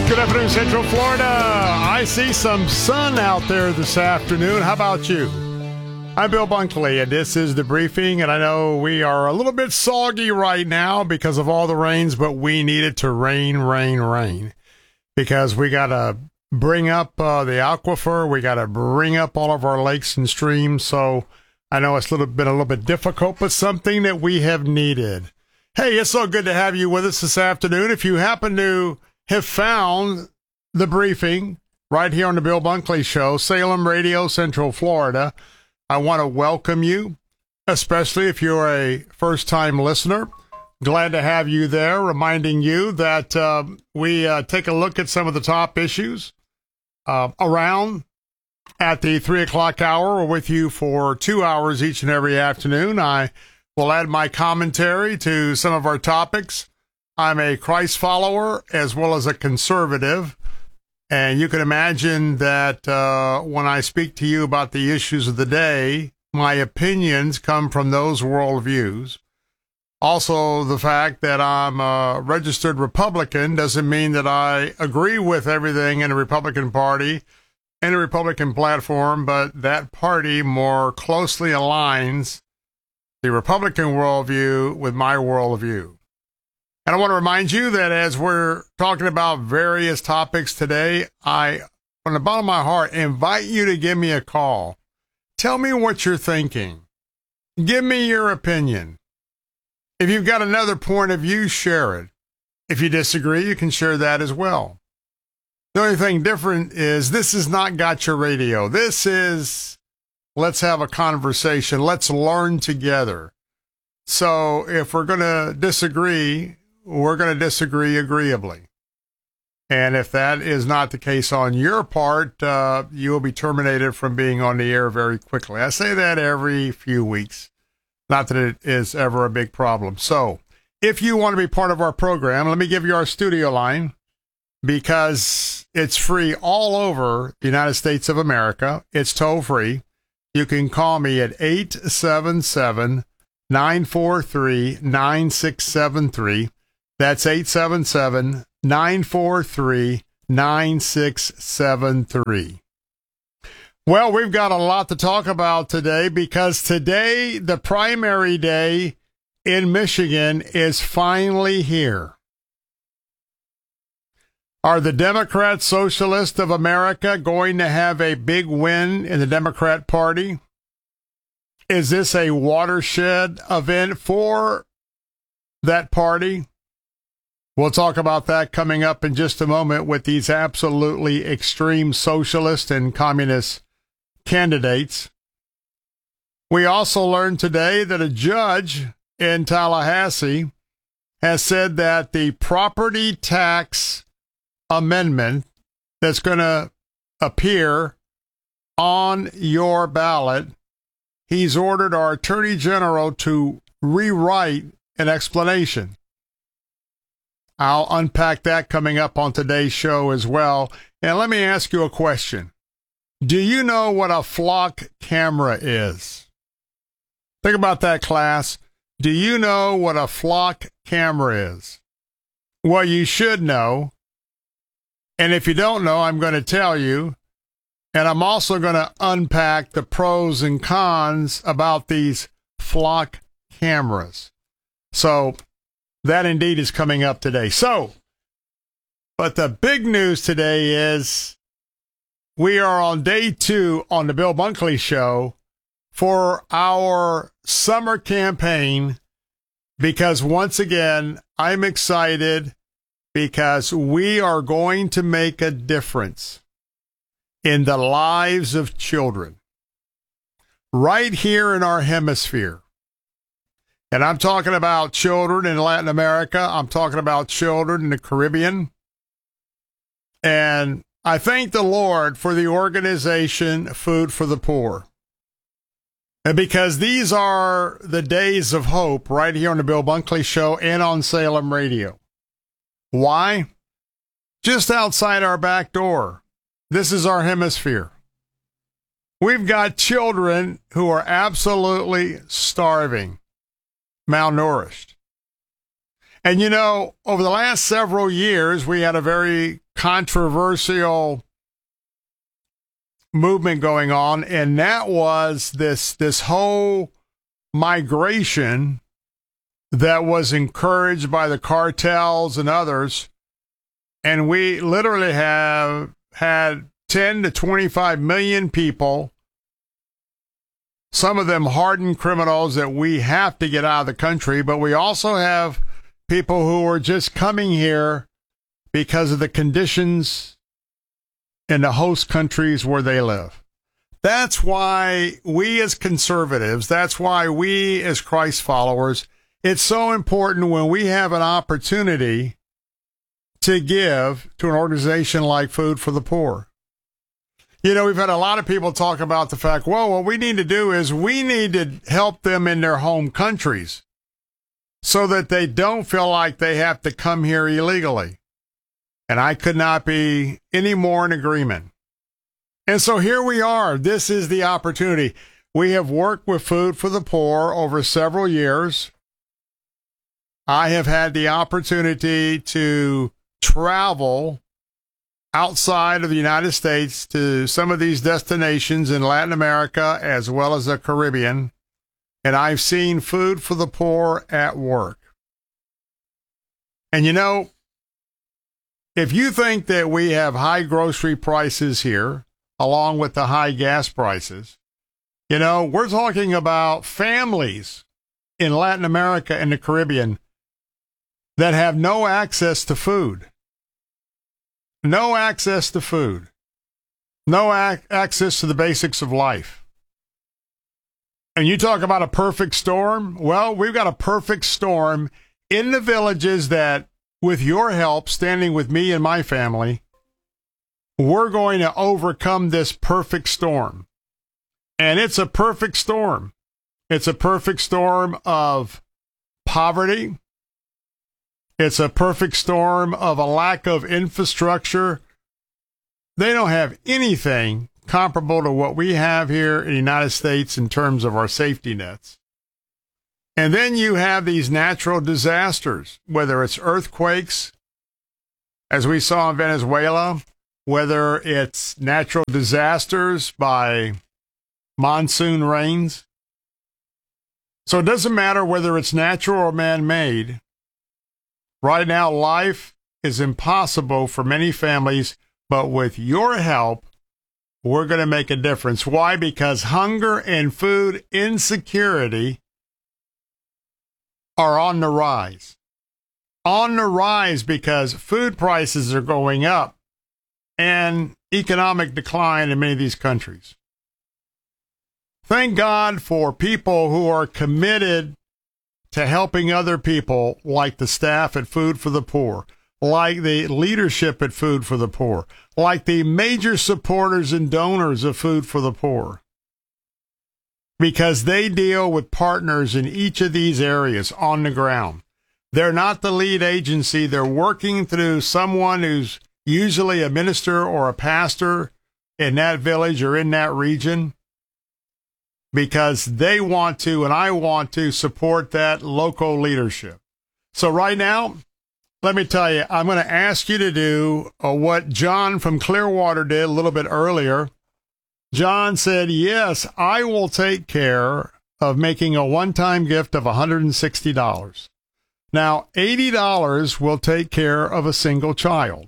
Good afternoon, Central Florida. I see some sun out there this afternoon. How about you? I'm Bill Bunkley, and this is The Briefing, and I know we are a little bit soggy right now because of all the rains, but we need it to rain, because we got to bring up the aquifer. We got to bring up all of our lakes and streams, so I know it's been a little bit difficult, but something that we have needed. Hey, it's so good to have you with us this afternoon. If you happen to have found The Briefing right here on the Bill Bunkley Show, Salem Radio, Central Florida, I want to welcome you, especially if you're a first-time listener. Glad to have you there, reminding you that we take a look at some of the top issues around at the 3 o'clock hour. We're with you for 2 hours each and every afternoon. I will add my commentary to some of our topics. I'm a Christ follower as well as a conservative, and you can imagine that when I speak to you about the issues of the day, my opinions come from those worldviews. Also, the fact that I'm a registered Republican doesn't mean that I agree with everything in the Republican Party and the Republican platform, but that party more closely aligns the Republican worldview with my worldview. And I want to remind you that as we're talking about various topics today, I, from the bottom of my heart, invite you to give me a call. Tell me what you're thinking. Give me your opinion. If you've got another point of view, share it. If you disagree, you can share that as well. The only thing different is this is not Gotcha Radio. This is let's have a conversation. Let's learn together. So if we're going to disagree, we're going to disagree agreeably. And if that is not the case on your part, you will be terminated from being on the air very quickly. I say that every few weeks. Not that it is ever a big problem. So if you want to be part of our program, let me give you our studio line, because it's free all over the United States of America. It's toll free. You can call me at 877-943-9673. That's 877-943-9673. Well, we've got a lot to talk about today, because today, the primary day in Michigan, is finally here. Are the Democrat Socialists of America going to have a big win in the Democrat Party? Is this a watershed event for that party? We'll talk about that coming up in just a moment with these absolutely extreme socialist and communist candidates. We also learned today that a judge in Tallahassee has said that the property tax amendment that's going to appear on your ballot, he's ordered our Attorney General to rewrite an explanation. I'll unpack that coming up on today's show as well. And let me ask you a question. Do you know what a flock camera is? Think about that, class. Do you know what a flock camera is? Well, you should know. And if you don't know, I'm going to tell you. And I'm also going to unpack the pros and cons about these flock cameras. So that indeed is coming up today. But the big news today is we are on day 2 on the Bill Bunkley Show for our summer campaign, because once again, I'm excited because we are going to make a difference in the lives of children right here in our hemisphere. And I'm talking about children in Latin America. I'm talking about children in the Caribbean. And I thank the Lord for the organization Food for the Poor. And because these are the days of hope right here on the Bill Bunkley Show and on Salem Radio. Why? Just outside our back door. This is our hemisphere. We've got children who are absolutely starving, malnourished. And you know, over the last several years, we had a very controversial movement going on, and that was this whole migration that was encouraged by the cartels and others. And we literally have had 10 to 25 million people, some of them hardened criminals that we have to get out of the country, but we also have people who are just coming here because of the conditions in the host countries where they live. That's why we as conservatives, that's why we as Christ followers, it's so important when we have an opportunity to give to an organization like Food for the Poor. You know, we've had a lot of people talk about the fact, well, what we need to do is we need to help them in their home countries so that they don't feel like they have to come here illegally. And I could not be any more in agreement. And so here we are. This is the opportunity. We have worked with Food for the Poor over several years. I have had the opportunity to travel outside of the United States to some of these destinations in Latin America as well as the Caribbean, and I've seen Food for the Poor at work. And you know, if you think that we have high grocery prices here, along with the high gas prices, you know, we're talking about families in Latin America and the Caribbean that have no access to food. No access to food. No access to the basics of life. And you talk about a perfect storm? Well, we've got a perfect storm in the villages that, with your help, standing with me and my family, we're going to overcome this perfect storm. And it's a perfect storm. It's a perfect storm of poverty. It's a perfect storm of a lack of infrastructure. They don't have anything comparable to what we have here in the United States in terms of our safety nets. And then you have these natural disasters, whether it's earthquakes, as we saw in Venezuela, whether it's natural disasters by monsoon rains. So it doesn't matter whether it's natural or man-made. Right now, life is impossible for many families, but with your help, we're going to make a difference. Why? Because hunger and food insecurity are on the rise. On the rise because food prices are going up and economic decline in many of these countries. Thank God for people who are committed to helping other people, like the staff at Food for the Poor, like the leadership at Food for the Poor, like the major supporters and donors of Food for the Poor, because they deal with partners in each of these areas on the ground. They're not the lead agency. They're working through someone who's usually a minister or a pastor in that village or in that region, because they want to, and I want to, support that local leadership. So right now, let me tell you, I'm going to ask you to do what John from Clearwater did a little bit earlier. John said, yes, I will take care of making a one-time gift of $160. Now, $80 will take care of a single child.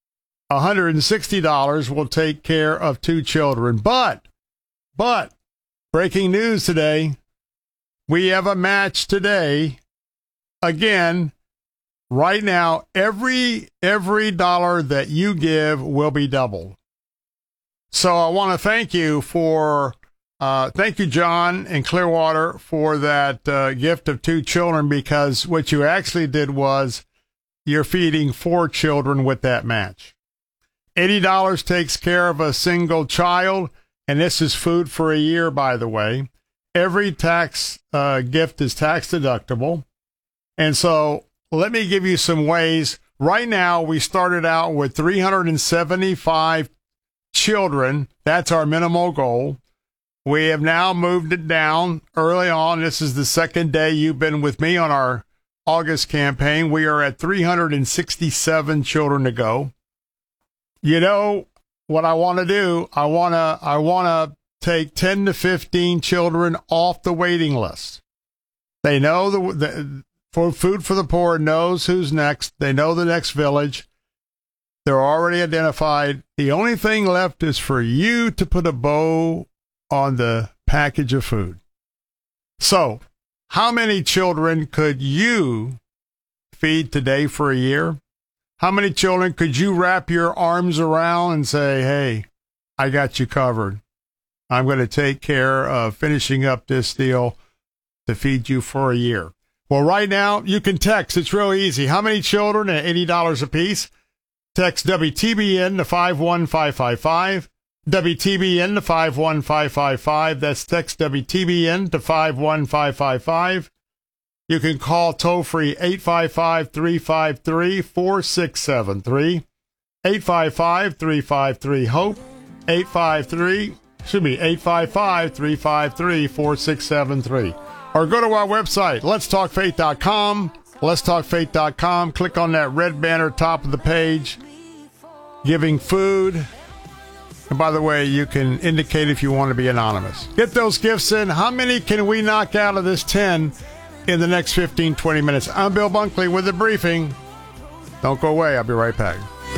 $160 will take care of 2 children. But, breaking news today, we have a match today. Again, right now, every dollar that you give will be doubled. So I want to thank you thank you, John in Clearwater, for that gift of 2 children, because what you actually did was you're feeding 4 children with that match. $80 takes care of a single child. And this is food for a year, by the way. Every tax gift is tax deductible. And so let me give you some ways. Right now, we started out with 375 children. That's our minimal goal. We have now moved it down early on. This is the second day you've been with me on our August campaign. We are at 367 children to go. You know what I want to do? I want to take 10 to 15 children off the waiting list. They know for Food for the Poor knows who's next. They know the next village. They're already identified. The only thing left is for you to put a bow on the package of food. So, how many children could you feed today for a year? How many children could you wrap your arms around and say, hey, I got you covered. I'm going to take care of finishing up this deal to feed you for a year. Well, right now, you can text. It's real easy. How many children at $80 a piece? Text WTBN to 51555. WTBN to 51555. That's text WTBN to 51555. You can call toll-free 855-353-4673. 855-353-HOPE. 855-353-4673. Or go to our website, letstalkfaith.com. Letstalkfaith.com. Click on that red banner top of the page, giving food. And by the way, you can indicate if you want to be anonymous. Get those gifts in. How many can we knock out of this 10 in the next 15, 20 minutes? I'm Bill Bunkley with The Briefing. Don't go away. I'll be right back.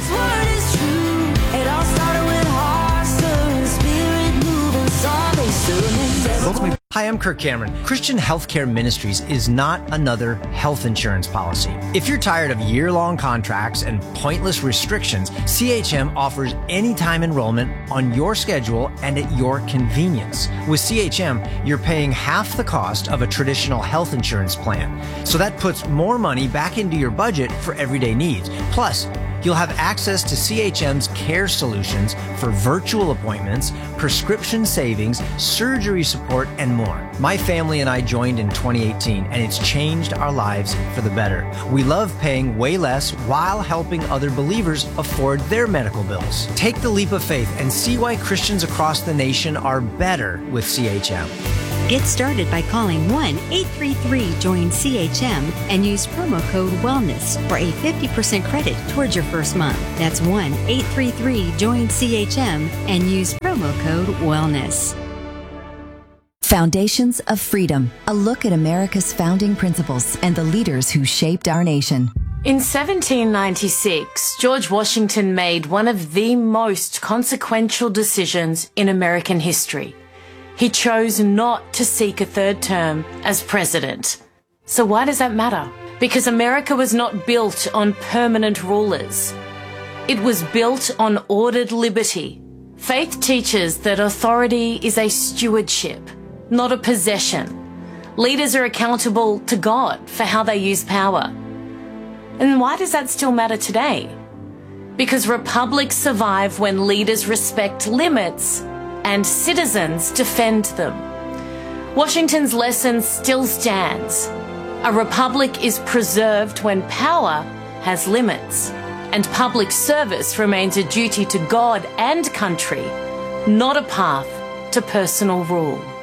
Hi, I'm Kirk Cameron. Christian Healthcare Ministries is not another health insurance policy. If you're tired of year-long contracts and pointless restrictions, CHM offers anytime enrollment on your schedule and at your convenience. With CHM, you're paying half the cost of a traditional health insurance plan. So that puts more money back into your budget for everyday needs. Plus, you'll have access to CHM's care solutions for virtual appointments, prescription savings, surgery support, and more. My family and I joined in 2018, and it's changed our lives for the better. We love paying way less while helping other believers afford their medical bills. Take the leap of faith and see why Christians across the nation are better with CHM. Get started by calling 1-833-JOIN-CHM and use promo code WELLNESS for a 50% credit towards your first month. That's 1-833-JOIN-CHM and use promo code WELLNESS. Foundations of Freedom, a look at America's founding principles and the leaders who shaped our nation. In 1796, George Washington made one of the most consequential decisions in American history. He chose not to seek a third term as president. So why does that matter? Because America was not built on permanent rulers. It was built on ordered liberty. Faith teaches that authority is a stewardship, not a possession. Leaders are accountable to God for how they use power. And why does that still matter today? Because republics survive when leaders respect limits and citizens defend them. Washington's lesson still stands. A republic is preserved when power has limits, and public service remains a duty to God and country, not a path to personal rule.